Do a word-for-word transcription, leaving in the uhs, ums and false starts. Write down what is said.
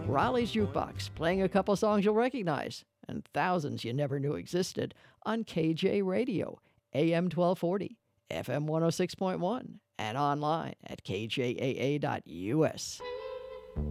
Raleigh's Jukebox, playing a couple songs you'll recognize, and thousands you never knew existed on K J Radio, A M twelve forty, F M one oh six point one, and online at k j a a dot u s.